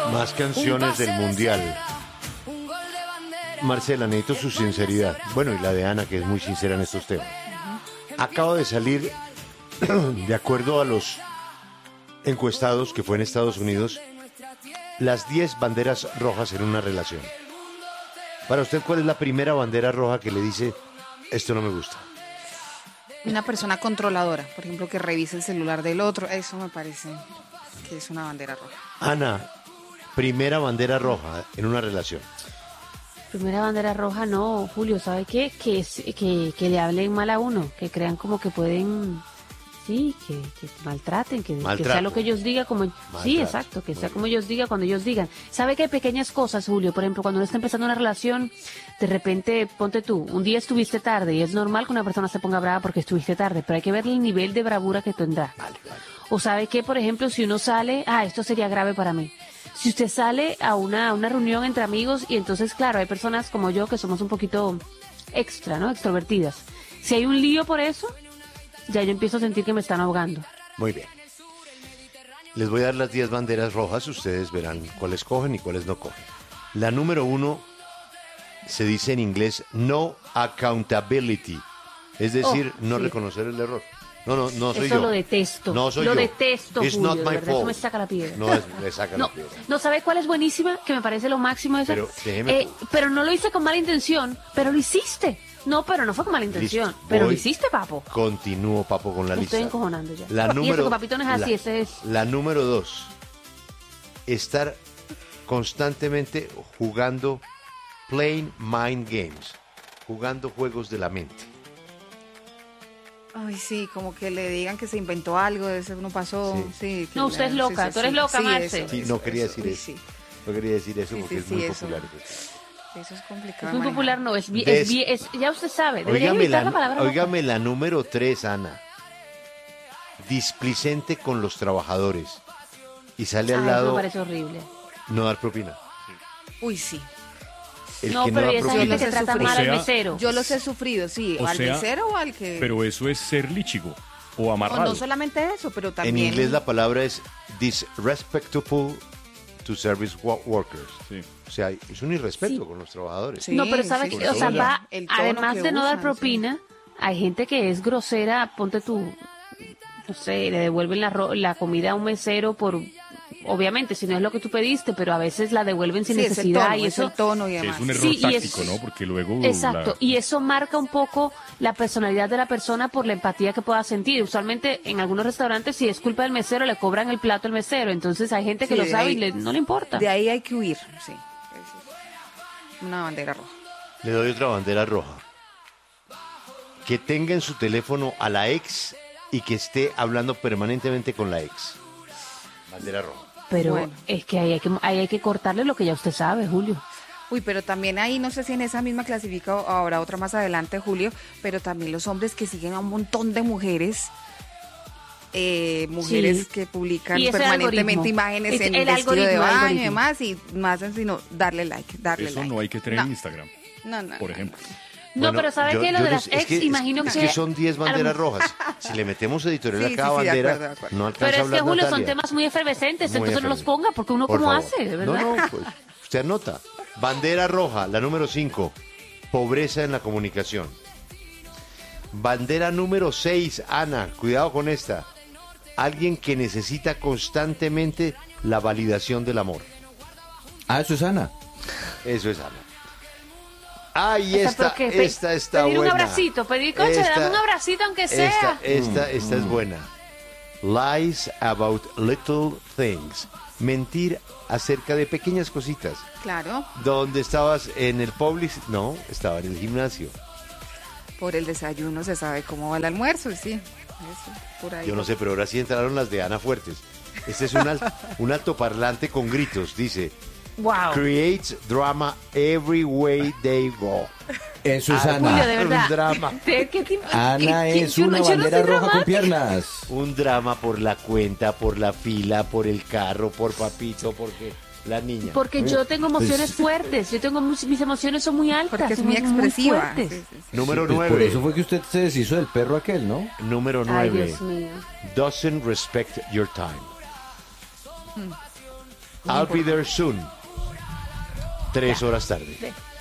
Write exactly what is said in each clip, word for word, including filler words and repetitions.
Más canciones del Mundial. Marcela, necesito su sinceridad. Bueno, y la de Ana, que es muy sincera en estos temas. Acaba de salir, de acuerdo a los encuestados que fue en Estados Unidos, las diez banderas rojas en una relación. Para usted, ¿cuál es la primera bandera roja que le dice, esto no me gusta? Una persona controladora, por ejemplo, que revise el celular del otro, eso me parece que es una bandera roja. Ana, primera bandera roja en una relación. Primera bandera roja, no, Julio, ¿sabe qué? Que, es- que, que le hablen mal a uno, que crean como que pueden, sí, que, que maltraten, que, que Maltrato. sea lo que ellos digan, como, Maltrato. sí, exacto, que Muy sea bien. como ellos digan cuando ellos digan. ¿Sabe que hay pequeñas cosas, Julio? Por ejemplo, cuando uno está empezando una relación, de repente, ponte tú, un día estuviste tarde y es normal que una persona se ponga brava porque estuviste tarde, pero hay que ver el nivel de bravura que tendrá. Vale, vale. O sabe que, por ejemplo, si uno sale, ah, esto sería grave para mí. Si usted sale a una, a una reunión entre amigos y entonces, claro, hay personas como yo que somos un poquito extra, ¿no? Extrovertidas. Si hay un lío por eso, ya yo empiezo a sentir que me están ahogando. Muy bien. Les voy a dar las diez banderas rojas, ustedes verán cuáles cogen y cuáles no cogen. La número uno se dice en inglés no accountability, es decir, Oh, no sí. reconocer el error. No, no, no soy Eso yo. lo detesto. No soy lo yo. detesto, It's Julio, not de my verdad, eso fault. me saca la piedra. No, es, me saca No, la piedra. no, ¿sabe cuál es buenísima? Que me parece lo máximo esa. Pero déjeme- Eh, pero no lo hice con mala intención, pero lo hiciste. No, pero no fue con mala intención. Listo, Pero lo voy. hiciste, papo. Continúo, papo, con la Me lista. estoy encojonando ya. La y número, eso que papito no es así, la- ese es... La número dos, estar constantemente jugando playing mind games, jugando juegos de la mente. Ay, sí, como que le digan que se inventó algo, eso no pasó. Sí. Sí, que No, usted es sí, loca, sí, tú eres sí, loca, sí, Marce. eso, Sí, eso, no quería eso, decir uy, eso. sí. No quería decir eso Sí, porque sí, es muy sí, eso. popular. Eso es complicado. Es muy manejar. popular, no, es, bi- Des- es, bi- es- ya usted sabe, debería Óigame evitar la, la, palabra loca. óigame la número tres, Ana. Displicente con los trabajadores. Y sale Ay, al eso lado me parece horrible. no dar propina. Uy, sí. El No, que pero no y da esa propina. gente Yo que los he trata sufrido. mal O al sea, mesero. Yo los he sufrido, sí. O al sea, mesero o al que. Pero eso es ser lichigo o O amarrado. no solamente eso, pero En también. inglés la palabra es disrespectful to service wo- workers. Sí. O sea, es un irrespeto Sí. con los trabajadores. Sí, No, pero ¿sabes sí, qué? sí, O sea, sí. va, El tono además que de no dar usan, propina, hay gente que es grosera, ponte tú, no sé, le devuelven la, ro- la comida a un mesero por, obviamente, si no es lo que tú pediste, pero a veces la devuelven sin Sí, es el necesidad tono, y es eso... el tono y Que demás. es un error Sí, y táctico, es- ¿no? Porque luego... Exacto, la- y eso marca un poco la personalidad de la persona por la empatía que pueda sentir. Usualmente en algunos restaurantes, si es culpa del mesero, le cobran el plato al mesero. Entonces hay gente que Sí, lo de sabe ahí- y le- no le importa. De ahí hay que huir, sí. Eso es una bandera roja. Le doy otra bandera roja. Que tenga en su teléfono a la ex y que esté hablando permanentemente con la ex. Bandera roja. Pero Bueno. es que ahí hay que, ahí hay que cortarle lo que ya usted sabe, Julio. Uy, pero también ahí, no sé si en esa misma clasifica o habrá otra más adelante, Julio, pero también los hombres que siguen a un montón de mujeres, eh, mujeres Sí. que publican Y ese permanentemente algoritmo. imágenes Es en el vestido de algoritmo, el baño y algoritmo. demás, y no hacen sino darle like, darle Eso like. no hay que tener en No, Instagram, no, no. por ejemplo. No, Bueno, pero ¿sabe yo- qué? Lo yo de les- las es ex, que- imagino es que... que son diez a lo- banderas rojas. Si le metemos editorial Sí, a cada sí, sí, de bandera, acuerdo, de acuerdo. no alcanza Pero a es hablar que, Julio, son Natalia. temas muy efervescentes, Muy entonces no los efervescentes. ponga, porque uno Por cómo favor. hace, de verdad. No, no, pues usted anota. Bandera roja, la número cinco, pobreza en la comunicación. Bandera número seis, Ana, cuidado con esta. Alguien que necesita constantemente la validación del amor. Ah, eso es Ana. Eso es Ana. Ay, Esa, esta, ¿pero qué? Pe- esta está pedir buena. un abracito, pedir, concha, Esta- dame un abracito aunque Esta, sea. esta, esta es buena. Lies about little things. Mentir acerca de pequeñas cositas. Claro, ¿Dónde estabas? ¿En el Publix? No, estaba en el gimnasio. por el desayuno se sabe cómo va el almuerzo, sí. Eso, por ahí. Yo no sé, pero ahora sí entraron las de Ana Fuertes. Este es un, al- un altoparlante con gritos. Dice, Wow. creates drama every way they go. Eso es Ah, Ana. Julio, de verdad. Un drama. ¿Qué- qué tipo- Ana qué- qué- es yo no- una yo no bandera soy roja con dramática. piernas. Un drama por la cuenta, por la fila, por el carro, por papito, porque la niña. Porque yo tengo emociones Pues- fuertes, yo tengo mus- mis emociones son muy altas, Porque es son muy expresiva. fuertes. Sí, sí, sí. Número Pues por nueve. eso fue que usted se deshizo del perro aquel, ¿no? Número Ay, nueve. Dios mío. Doesn't respect your time. I'll be there soon. Tres horas tarde.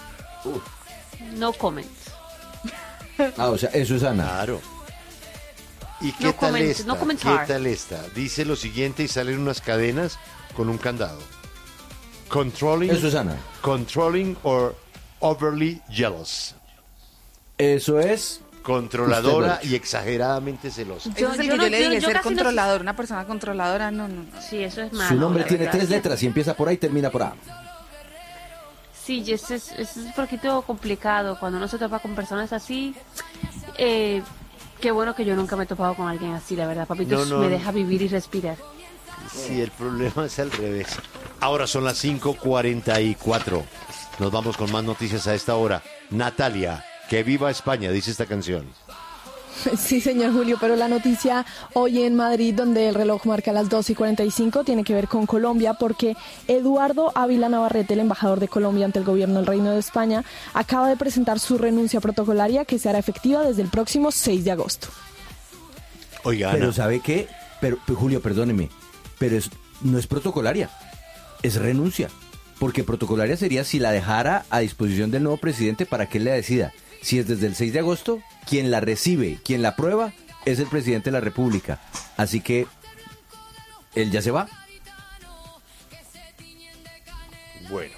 No comment. Ah, o sea, es Susana. Claro. ¿Y qué No tal comment- esta? no ¿Qué comentar. tal esta? Dice lo siguiente y salen unas cadenas con un candado. Controlling, Es Susana. controlling or overly jealous. Eso es. Controladora Usted lo y exageradamente celosa. Ese Yo- es el yo que no- yo le yo- dije, yo ser casi no sé- controlador, una persona controladora, no, no, no. Sí, eso es malo. Su nombre la tiene verdad. tres letras y empieza por A y termina por A. Sí, y eso es, eso es un poquito complicado cuando uno se topa con personas así. Eh, qué bueno que yo nunca me he topado con alguien así, la verdad. Papito, No, no. me deja vivir y respirar. Sí, el problema es al revés. Ahora son las cinco cuarenta y cuatro. Nos vamos con más noticias a esta hora. Natalia, que viva España, dice esta canción. Sí, señor Julio, pero la noticia hoy en Madrid, donde el reloj marca las doce y cuarenta y cinco, tiene que ver con Colombia, porque Eduardo Ávila Navarrete, el embajador de Colombia ante el gobierno del Reino de España, acaba de presentar su renuncia protocolaria que se hará efectiva desde el próximo seis de agosto. Oiga, Pero Ana, ¿sabe qué? Pero, pero, Julio, perdóneme, pero es, no es protocolaria, es renuncia. Porque protocolaria sería si la dejara a disposición del nuevo presidente para que él la decida. Si es desde el seis de agosto, quien la recibe, quien la aprueba, es el presidente de la República. Así que él ya se va. bueno.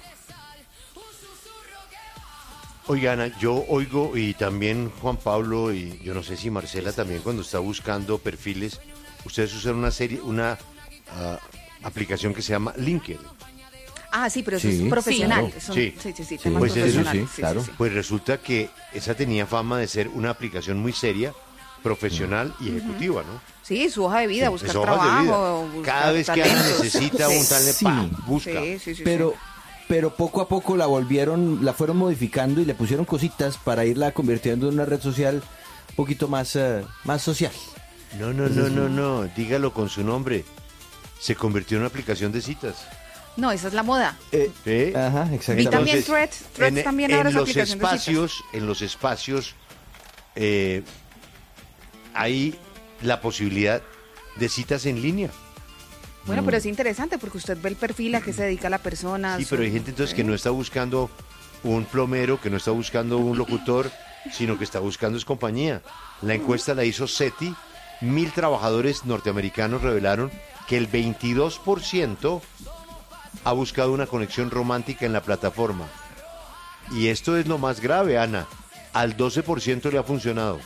Oiga, Ana, yo oigo y también Juan Pablo y yo no sé si Marcela también cuando está buscando perfiles, ustedes usan una serie, una ah, aplicación que se llama LinkedIn. Ah, sí, pero eso Sí, es profesional. claro. Son- Sí. sí, sí, sí, Sí, temas pues eso profesionales. sí, claro. Pues resulta que esa tenía fama de ser una aplicación muy seria, profesional y ejecutiva, ¿no? Sí, su hoja de vida, Sí, buscar es hojas de vida. trabajo. buscar Cada vez que alguien talentos. necesita Sí. un talento, Sí. ¡pam! busca. Sí, sí, sí. Pero, sí. pero poco a poco la volvieron, la fueron modificando y le pusieron cositas para irla convirtiendo en una red social un poquito más, eh, más social. No, no, no, no, no, dígalo con su nombre. Se convirtió en una aplicación de citas. No, esa es la moda. Eh, ¿Sí? Ajá, Vi exactamente. también Threads, Threads en, también en ahora es los aplicación de citas. espacios, en los espacios eh, hay la posibilidad de citas en línea. Bueno, Mm. pero es interesante porque usted ve el perfil a qué se dedica la persona. Sí, su- pero hay gente entonces ¿sí? que no está buscando un plomero, que no está buscando un locutor, sino que está buscando es compañía. La encuesta la hizo SETI. Mil trabajadores norteamericanos revelaron que el veintidós por ciento ha buscado una conexión romántica en la plataforma. Y esto es lo más grave, Ana. Al doce por ciento le ha funcionado.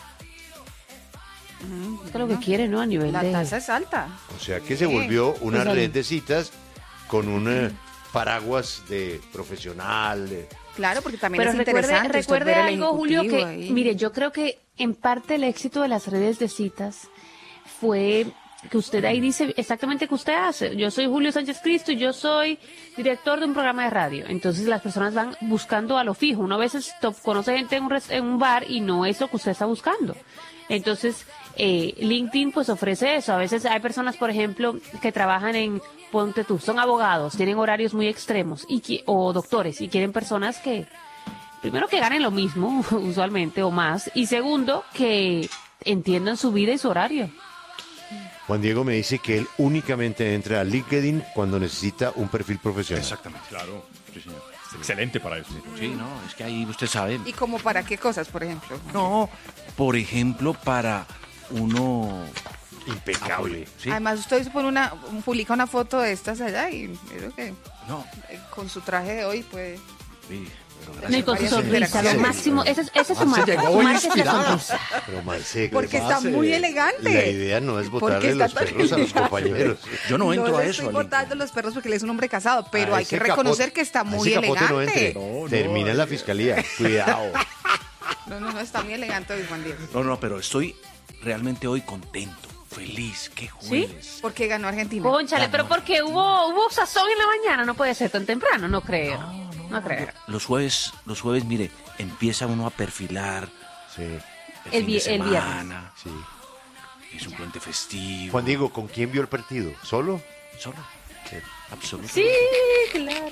Es que lo que quiere, ¿no? A nivel La de... tasa es alta. O sea que se Sí. volvió una Pues, red de citas con un eh, paraguas de profesional. de- Claro, porque también Pero es recuerde, interesante. usted recuerde ver el algo, Julio, que, ejecutivo ahí. mire, yo creo que en parte el éxito de las redes de citas fue que usted ahí dice exactamente qué usted hace. Yo soy Julio Sánchez Cristo y yo soy director de un programa de radio. Entonces las personas van buscando a lo fijo. Uno a veces to- conoce gente en un, res- en un bar y no es lo que usted está buscando. Entonces, eh, LinkedIn pues ofrece eso. A veces hay personas, por ejemplo, que trabajan en, ponte tú, son abogados, tienen horarios muy extremos y qui- o doctores y quieren personas que, primero que ganen lo mismo, usualmente, o más, y segundo, que entiendan su vida y su horario. Juan Diego me dice que él únicamente entra a LinkedIn cuando necesita un perfil profesional. Exactamente. Claro. Sí, señor. Es excelente para eso. Sí, no, es que ahí usted sabe. ¿Y como para qué cosas, por ejemplo? No, por ejemplo, para uno... Impecable. Sí, Además, usted se pone una, publica una foto de estas allá y creo que no, eh, con su traje de hoy puede... sí, pero No, y gracias. con su varias sonrisa, lo interacciones. máximo, ese, es- ese es su Ah, se marca, llegó su marca es la inspirada. sonrisa. Pero Marce, ¿qué Porque le está pasa? muy elegante. La idea no es Porque botarle está los tan perros a los elegante. compañeros. Yo no entro le a eso. estoy al botando los perros porque él es un hombre casado, pero A hay que ese reconocer capote- que está a muy ese capote no elegante. entre. No, no, Termina en la fiscalía. Cuidado. No, no, no, está muy elegante hoy, Juan Diego. No, no, pero estoy realmente hoy contento, feliz, qué jueves. Porque ganó Argentina. Cónchale, pero porque hubo, hubo sazón en la mañana, no puede ser tan temprano, no creo. No, creo. Los jueves, los jueves, mire, empieza uno a perfilar Sí, el, El fin vi- de el viernes. semana, sí. es un puente festivo. Juan Diego, ¿con quién vio el partido? ¿Solo? Solo, absolutamente. Sí, claro.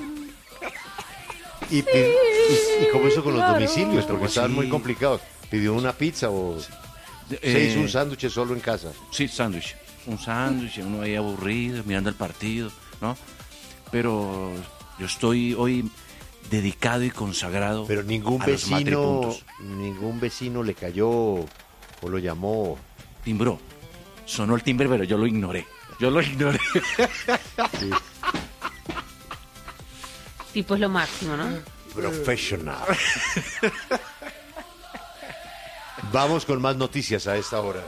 ¿Y, pi- y, y cómo hizo con los claro. domicilios? Porque Pues estaban sí. muy complicados. ¿Pidió una pizza o Eh, se hizo un sándwich solo en casa? Sí, sándwich. Un sándwich, uno ahí aburrido, mirando el partido, ¿no? pero yo estoy hoy dedicado y consagrado Pero ningún a los vecino, matripuntos. ningún vecino le cayó o lo llamó. Timbró. Sonó el timbre, pero yo lo ignoré. Yo lo ignoré. Tipo es lo máximo, ¿no? Professional. Vamos con más noticias a esta hora.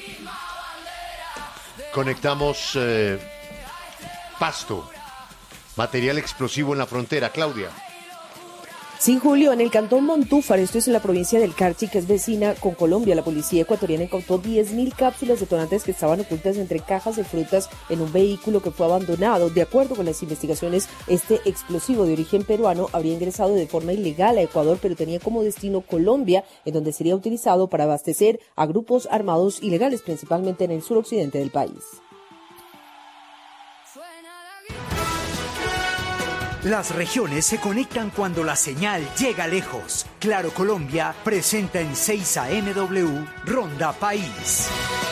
Conectamos eh, Pasto. Material explosivo en la frontera. Claudia. Sí, Julio, en el cantón Montúfar, esto es en la provincia del Carchi, que es vecina con Colombia, la policía ecuatoriana incautó diez mil cápsulas detonantes que estaban ocultas entre cajas de frutas en un vehículo que fue abandonado. De acuerdo con las investigaciones, este explosivo de origen peruano habría ingresado de forma ilegal a Ecuador, pero tenía como destino Colombia, en donde sería utilizado para abastecer a grupos armados ilegales, principalmente en el suroccidente del país. Las regiones se conectan cuando la señal llega lejos. Claro Colombia presenta en seis A M W Ronda País.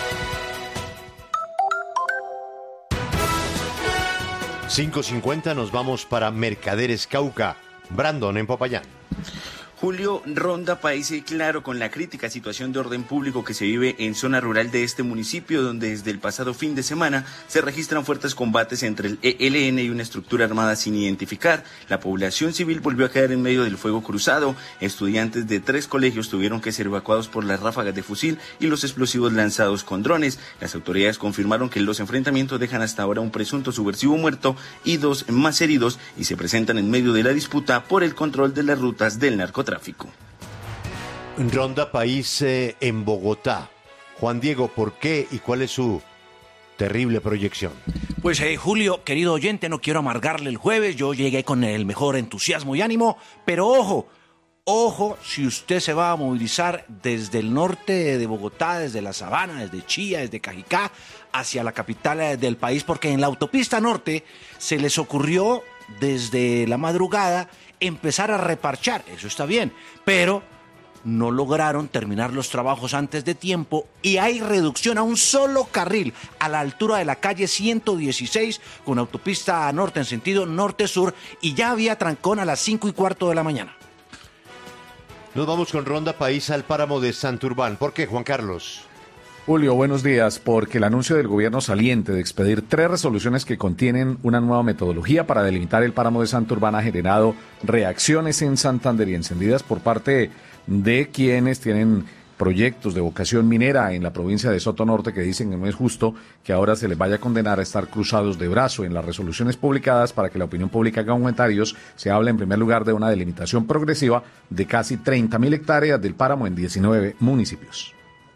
cinco cincuenta nos vamos para Mercaderes Cauca. Brandon en Popayán. Julio, Ronda País y Claro con la crítica situación de orden público que se vive en zona rural de este municipio, donde desde el pasado fin de semana se registran fuertes combates entre el E L N y una estructura armada sin identificar. La población civil volvió a quedar en medio del fuego cruzado. Estudiantes de tres colegios tuvieron que ser evacuados por las ráfagas de fusil y los explosivos lanzados con drones. Las autoridades confirmaron que los enfrentamientos dejan hasta ahora un presunto subversivo muerto y dos más heridos, y se presentan en medio de la disputa por el control de las rutas del narcotráfico. Ronda País eh, en Bogotá. Juan Diego, ¿por qué y cuál es su terrible proyección? Pues eh, Julio, querido oyente, no quiero amargarle el jueves, yo llegué con el mejor entusiasmo y ánimo, pero ojo, ojo si usted se va a movilizar desde el norte de Bogotá, desde la Sabana, desde Chía, desde Cajicá, hacia la capital eh, del país, porque en la autopista norte se les ocurrió desde la madrugada empezar a reparchar, eso está bien, pero no lograron terminar los trabajos antes de tiempo y hay reducción a un solo carril a la altura de la calle ciento dieciséis con autopista norte en sentido norte-sur, y ya había trancón a las cinco y cuarto de la mañana. Nos vamos con Ronda País al páramo de Santurbán. ¿Por qué, Juan Carlos? Julio, buenos días. Porque el anuncio del gobierno saliente de expedir tres resoluciones que contienen una nueva metodología para delimitar el páramo de Santurbán ha generado reacciones en Santander y encendidas por parte de quienes tienen proyectos de vocación minera en la provincia de Soto Norte, que dicen que no es justo que ahora se les vaya a condenar a estar cruzados de brazo. En las resoluciones publicadas para que la opinión pública haga comentarios, se habla en primer lugar de una delimitación progresiva de casi treinta mil hectáreas del páramo en diecinueve municipios.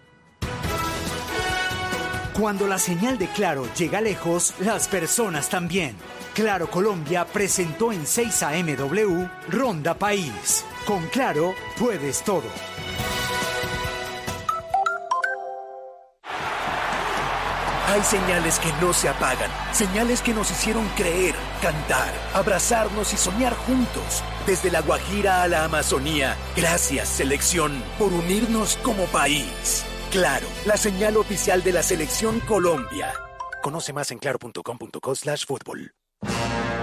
Cuando la señal de Claro llega lejos, las personas también. Claro Colombia presentó en seis A M W Ronda País. Con Claro puedes todo. Hay señales que no se apagan, señales que nos hicieron creer, cantar, abrazarnos y soñar juntos. Desde la Guajira a la Amazonía, gracias selección por unirnos como país. Claro, la señal oficial de la Selección Colombia. Conoce más en claro punto com punto co slash fútbol.